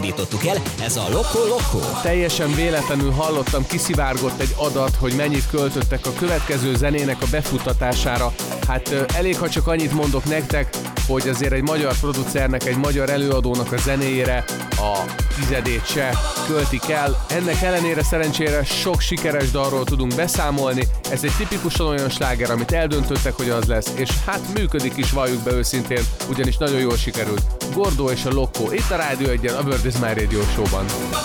indítottuk el, ez a Lokko Lokko. Teljesen véletlenül hallottam, kiszivárgott egy adat, hogy mennyit költöttek a következő zenének a befuttatására. Hát elég, ha csak annyit mondok nektek, hogy azért egy magyar producernek, egy magyar előadónak a zenéjére a tizedét se költik el. Ennek ellenére szerencsére sok sikeres dalról tudunk beszámolni. Ez egy tipikusan olyan sláger, amit eldöntöttek, hogy az lesz, és hát működik is, valljuk be őszintén, ugyanis nagyon jól sikerült. Gordo és a Lokko itt a Rádió 1-en, a Bird is My Radio Show-ban.